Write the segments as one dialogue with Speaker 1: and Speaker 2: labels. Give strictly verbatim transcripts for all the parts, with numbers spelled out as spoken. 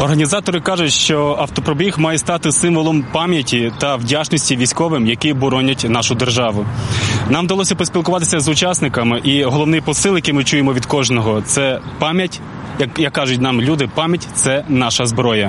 Speaker 1: Організатори кажуть, що автопробіг має стати символом пам'яті та вдячності військовим, які боронять нашу державу. Нам вдалося поспілкуватися з учасниками, і головний посил, який ми чуємо від кожного, це пам'ять, як, як кажуть нам люди, пам'ять – це наша зброя.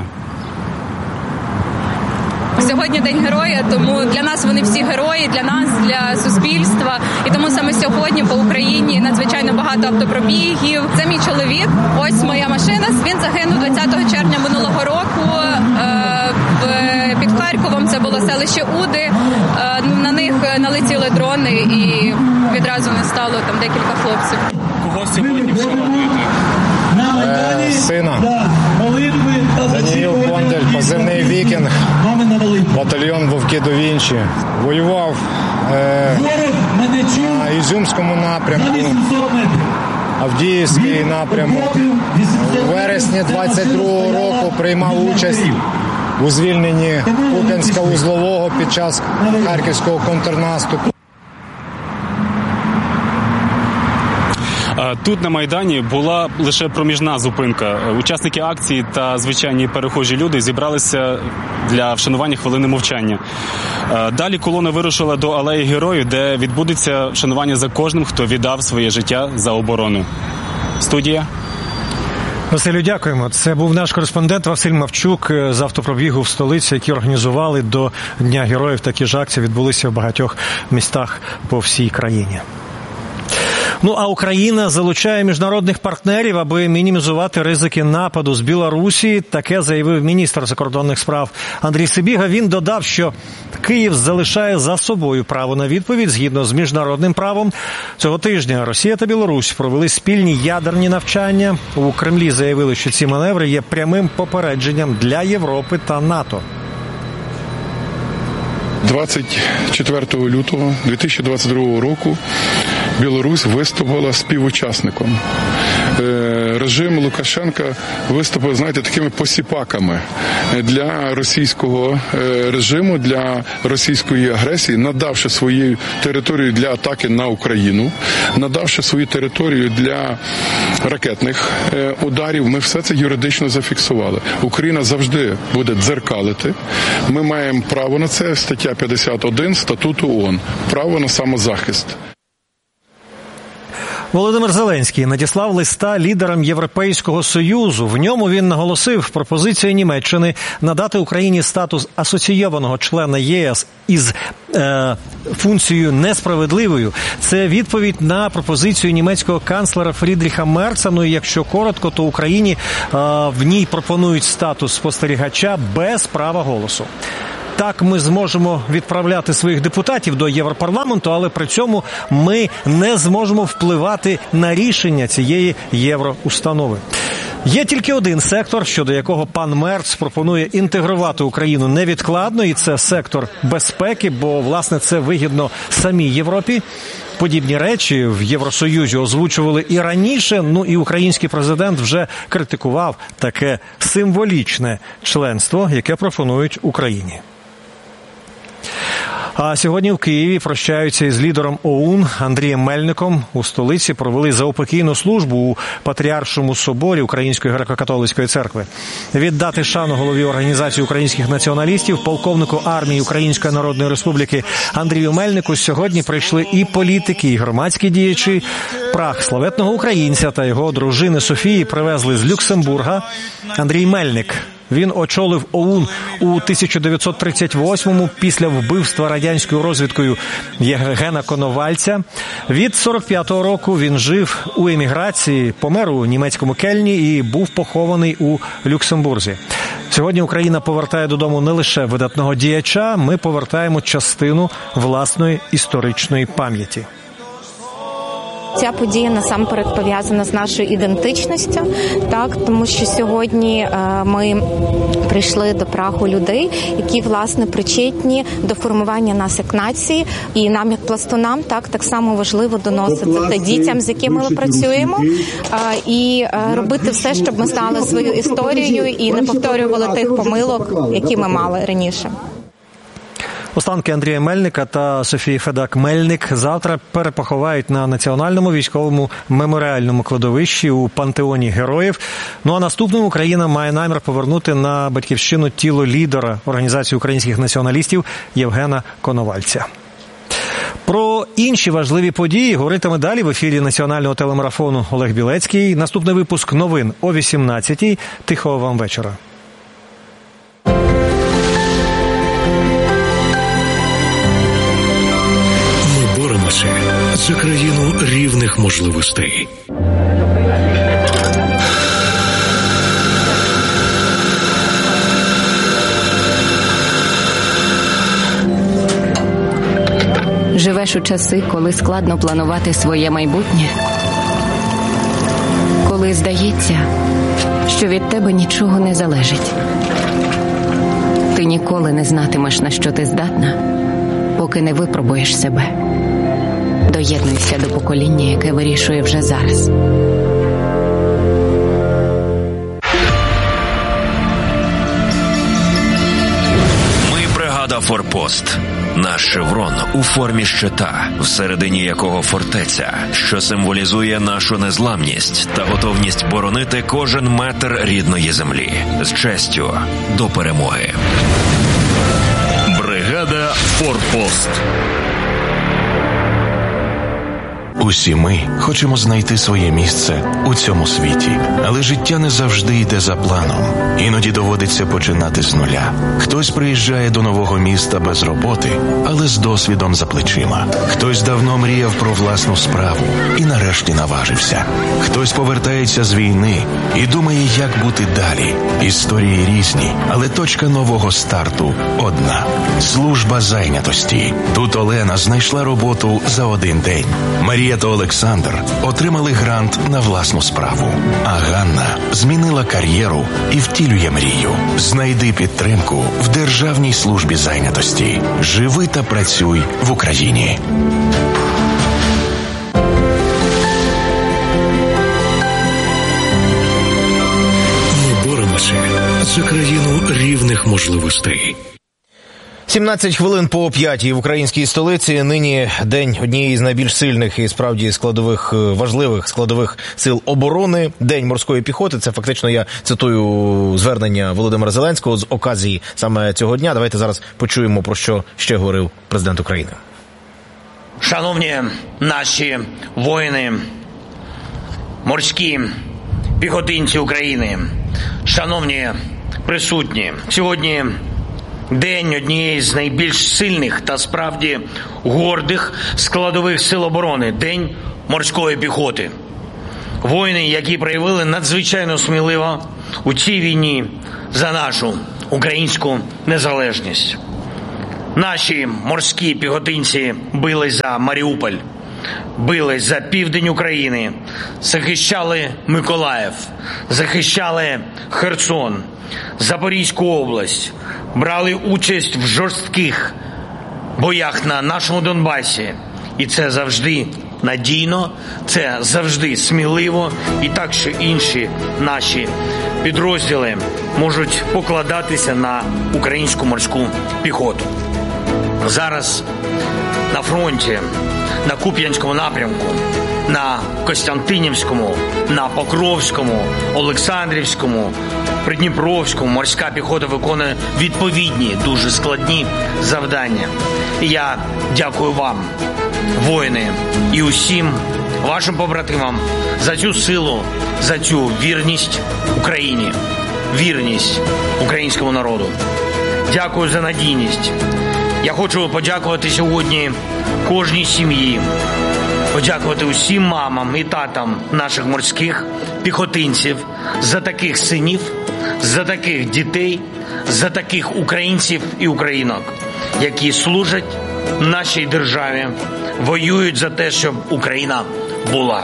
Speaker 2: Сьогодні День Героя, тому для нас вони всі герої, для нас, для суспільства. І тому саме сьогодні по Україні надзвичайно багато автопробігів. Це мій чоловік, ось моя машина. Він загинув двадцятого червня минулого року е, під Харковом. Це було селище Уди. Е, на них налетіли дрони і відразу не стало там декілька хлопців.
Speaker 1: Кого сьогодні вшановуєте?
Speaker 3: Е, сина. Даніїл Кондель, позивний Вікінг, батальйон Вовки до Вінчі. Воював е, на Ізюмському напрямку, Авдіївський напрямок. У вересні двадцять другого року приймав участь у звільненні Куп'янська-Узлового під час харківського контрнаступу.
Speaker 1: Тут на Майдані була лише проміжна зупинка. Учасники акції та звичайні перехожі люди зібралися для вшанування хвилини мовчання. Далі колона вирушила до Алеї Героїв, де відбудеться вшанування за кожним, хто віддав своє життя за оборону. Студія.
Speaker 4: Василю, дякуємо. Це був наш кореспондент Василь Мавчук з автопробігу в столиці, які організували до Дня Героїв. Такі ж акції відбулися в багатьох містах по всій країні. Ну, а Україна залучає міжнародних партнерів, аби мінімізувати ризики нападу з Білорусі. Таке заявив міністр закордонних справ Андрій Сибіга. Він додав, що Київ залишає за собою право на відповідь згідно з міжнародним правом. Цього тижня Росія та Білорусь провели спільні ядерні навчання. У Кремлі заявили, що ці маневри є прямим попередженням для Європи та НАТО.
Speaker 5: двадцять четвертого лютого дві тисячі двадцять другого року Білорусь виступила співучасником. Режим Лукашенка виступив, знаєте, такими посіпаками для російського режиму, для російської агресії, надавши свою територію для атаки на Україну, надавши свою територію для ракетних ударів. Ми все це юридично зафіксували. Україна завжди буде дзеркалити. Ми маємо право на це, стаття п'ятдесят один Статуту ООН. Право на самозахист.
Speaker 4: Володимир Зеленський надіслав листа лідерам Європейського Союзу. В ньому він наголосив, пропозиція Німеччини надати Україні статус асоційованого члена ЄС із е, функцією несправедливою. Це відповідь на пропозицію німецького канцлера Фрідріха Мерца. Ну і якщо коротко, то Україні е, в ній пропонують статус спостерігача без права голосу. Так ми зможемо відправляти своїх депутатів до Європарламенту, але при цьому ми не зможемо впливати на рішення цієї євроустанови. Є тільки один сектор, щодо якого пан Мерц пропонує інтегрувати Україну невідкладно, і це сектор безпеки, бо, власне, це вигідно самій Європі. Подібні речі в Євросоюзі озвучували і раніше, ну і український президент вже критикував таке символічне членство, яке пропонують Україні. А сьогодні в Києві прощаються із лідером ОУН Андрієм Мельником. У столиці провели заупокійну службу у Патріаршому соборі Української греко-католицької церкви. Віддати шану голові Організації українських націоналістів, полковнику армії Української Народної Республіки Андрію Мельнику сьогодні прийшли і політики, і громадські діячі. Прах славетного українця та його дружини Софії привезли з Люксембурга. Андрій Мельник. Він очолив ОУН у тисяча дев'ятсот тридцять восьмому після вбивства радянською розвідкою Євгена Коновальця. Від сорок п'ятого року він жив у еміграції, помер у німецькому Кельні і був похований у Люксембурзі. Сьогодні Україна повертає додому не лише видатного діяча, ми повертаємо частину власної історичної пам'яті.
Speaker 6: Ця подія насамперед пов'язана з нашою ідентичністю, так, тому що сьогодні е, ми прийшли до праху людей, які, власне, причетні до формування нас як нації, і нам, як пластунам, так, так само важливо доносити це дітям, з якими ми працюємо, е, і е, робити все, щоб ми знали свою історію і не повторювали тих помилок, які ми мали раніше.
Speaker 4: Останки Андрія Мельника та Софії Федак-Мельник завтра перепоховають на Національному військовому меморіальному кладовищі у пантеоні героїв. Ну а наступним Україна має намір повернути на батьківщину тіло лідера Організації українських націоналістів Євгена Коновальця. Про інші важливі події говоритиме далі в ефірі національного телемарафону Олег Білецький. Наступний випуск новин о вісімнадцятій. Тихого вам вечора.
Speaker 7: Ми боремося за країну рівних можливостей.
Speaker 8: Живеш у часи, коли складно планувати своє майбутнє? Коли здається, що від тебе нічого не залежить? Ти ніколи не знатимеш, на що ти здатна, поки не випробуєш себе. Доєднуйся до покоління, яке вирішує вже зараз.
Speaker 9: Ми бригада «Форпост». Наш шеврон у формі щита, всередині якого фортеця, що символізує нашу незламність та готовність боронити кожен метр рідної землі. З честю до перемоги. Бригада «Форпост».
Speaker 10: Усі ми хочемо знайти своє місце у цьому світі. Але життя не завжди йде за планом. Іноді доводиться починати з нуля. Хтось приїжджає до нового міста без роботи, але з досвідом за плечима. Хтось давно мріяв про власну справу і нарешті наважився. Хтось повертається з війни і думає, як бути далі. Історії різні, але точка нового старту одна. Служба зайнятості. Тут Олена знайшла роботу за один день. Марія та Олександр отримали грант на власну справу. А Ганна змінила кар'єру і втілює мрію. Знайди підтримку в Державній службі зайнятості. Живи та працюй в Україні.
Speaker 7: Ми боремося за країну рівних можливостей.
Speaker 11: сімнадцять хвилин по п'ятій в українській столиці. Нині день однієї з найбільш сильних і справді складових, важливих складових сил оборони. День морської піхоти. Це фактично, я цитую звернення Володимира Зеленського з оказії саме цього дня. Давайте зараз почуємо, про що ще говорив президент України.
Speaker 12: Шановні наші воїни, морські піхотинці України, шановні присутні, сьогодні день однієї з найбільш сильних та справді гордих складових сил оборони – День морської піхоти. Воїни, які проявили надзвичайно сміливо у цій війні за нашу українську незалежність. Наші морські піхотинці бились за Маріуполь, бились за південь України, захищали Миколаїв, захищали Херсон, Запорізьку область, брали участь в жорстких боях на нашому Донбасі. І це завжди надійно, це завжди сміливо, і так, що інші наші підрозділи можуть покладатися на українську морську піхоту. Зараз на фронті, на Куп'янському напрямку, на Костянтинівському, на Покровському, Олександрівському, Придніпровському морська піхота виконує відповідні, дуже складні завдання. І я дякую вам, воїни, і усім вашим побратимам за цю силу, за цю вірність Україні, вірність українському народу. Дякую за надійність. Я хочу подякувати сьогодні кожній сім'ї, подякувати усім мамам і татам наших морських піхотинців за таких синів, за таких дітей, за таких українців і українок, які служать нашій державі, воюють за те, щоб Україна була,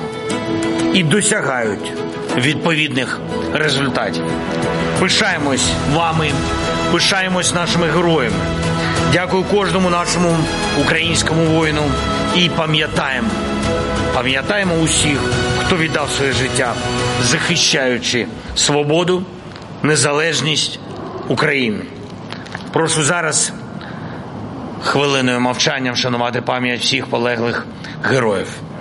Speaker 12: і досягають відповідних результатів. Пишаємось вами, пишаємось нашими героями. Дякую кожному нашому українському воїну і пам'ятаємо, пам'ятаємо усіх, хто віддав своє життя, захищаючи свободу, незалежність України. Прошу зараз хвилиною мовчання вшанувати пам'ять всіх полеглих героїв.